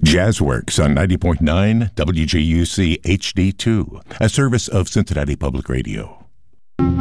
Jazzworks on 90.9 WJUC HD2, a service of Cincinnati Public Radio.